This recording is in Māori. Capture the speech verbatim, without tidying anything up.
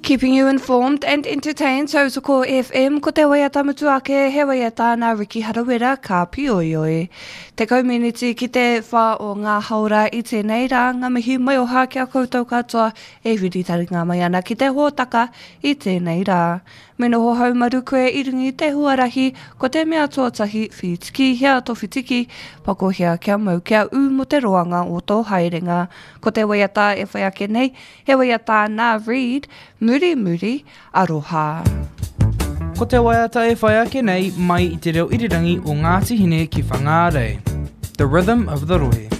Keeping you informed and entertained, so so ko F M, ko te waiata mutuake, he waiata na Ricky Harawira ka pioioi. Te community ki te wha o ngā haura i tēnei rā, ngā mihi mai o hā kia koutou katoa e whiri tari ngā mai ana ki te hōtaka i tēnei rā. Me noho haumaru koe i rungi te huarahi, ko te mea tuatahi whitiki, hea to whitiki, pako hea kia mau kia u mo te roanga o tō haerenga. Ko te waiata e whai ake nei, he waiata nā Reid, muri muri aroha. Ko te waiata e whai ake nei mai i te reo irirangi o Ngāti Hine ki Whangārei. The Rhythm of the Rohe.